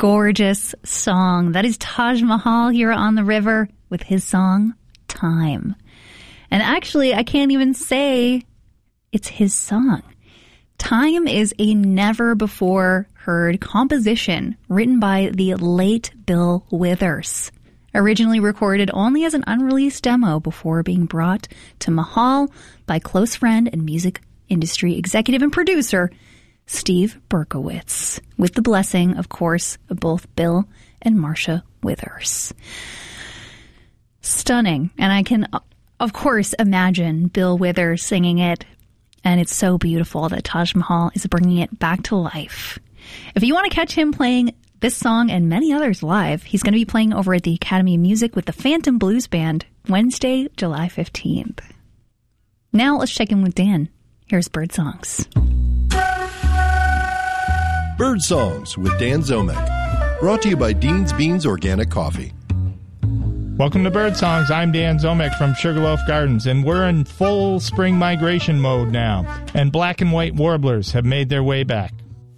gorgeous song. That is Taj Mahal here on the river with his song, Time. And actually, I can't even say it's his song. Time is a never-before-heard composition written by the late Bill Withers. Originally recorded only as an unreleased demo before being brought to Mahal by close friend and music industry executive and producer Steve Berkowitz, with the blessing, of course, of both Bill and Marcia Withers. Stunning. And I can, of course, imagine Bill Withers singing it, and it's so beautiful that Taj Mahal is bringing it back to life. If you want to catch him playing this song and many others live, he's going to be playing over at the Academy of Music with the Phantom Blues Band Wednesday, July 15th. Now let's check in with Dan. Here's Bird Songs. Bird Songs with Dan Zomek. Brought to you by Dean's Beans Organic Coffee. Welcome to Bird Songs. I'm Dan Zomek from Sugarloaf Gardens, and we're in full spring migration mode now. And black and white warblers have made their way back.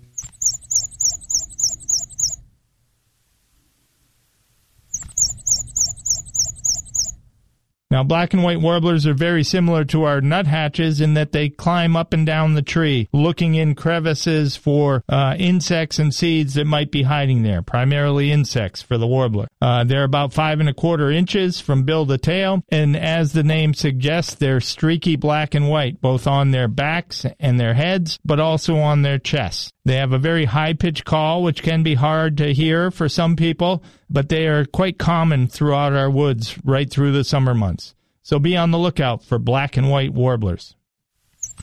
Now, black and white warblers are very similar to our nuthatches in that they climb up and down the tree, looking in crevices for insects and seeds that might be hiding there, primarily insects for the warbler. They're about 5 1/4 inches from bill to tail, and as the name suggests, they're streaky black and white, both on their backs and their heads, but also on their chests. They have a very high-pitched call, which can be hard to hear for some people, but they are quite common throughout our woods right through the summer months. So be on the lookout for black and white warblers.